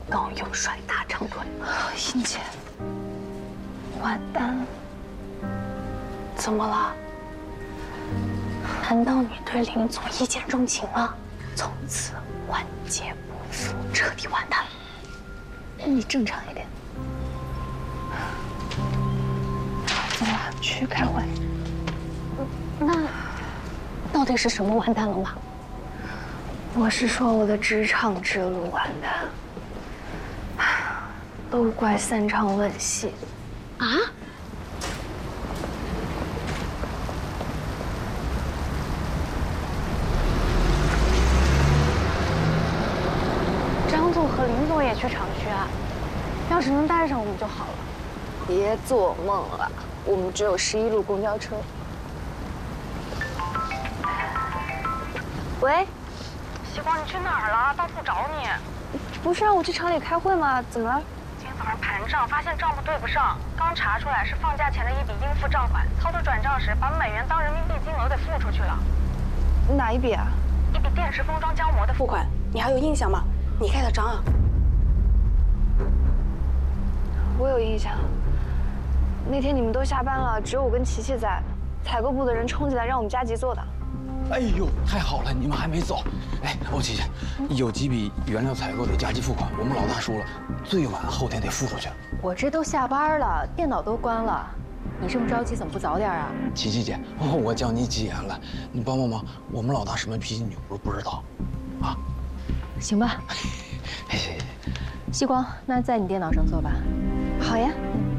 高又帅，大长腿。 英姐，完蛋了！ 怎么了？难道你对林总一见钟情了？从此万劫不复，彻底完蛋了。 你正常一点。走了，去开会。 那到底是什么完蛋了吗？ 我是说我的职场之路完蛋，都怪3场吻戏。 啊？张总和林总也去厂区啊？要是能带上我们就好了。 别做梦了，我们只有11路公交车。喂， 西光，你去哪儿了？到处找你。 不是让我去厂里开会吗？怎么了？ 今天早上盘账，发现账目对不上，刚查出来是放假前的一笔应付账款，操作转账时把美元当人民币金额给付出去了。 哪一笔啊？ 一笔电池封装胶膜的付款，你还有印象吗？你开的张啊？ 我有印象。那天你们都下班了，只有我跟琪琪在，采购部的人冲进来让我们加急做的。 哎呦，太好了，你们还没走。哎，欧琪琪，有几笔原料采购得加急付款，我们老大说了，最晚后天得付出去。 我这都下班了，电脑都关了，你这么着急怎么不早点啊？ 琪琪姐，我叫你姐了，你帮帮忙，我们老大什么脾气你不知道，啊？ 行吧。 嘿嘿。 西光，那在你电脑上做吧。 好呀。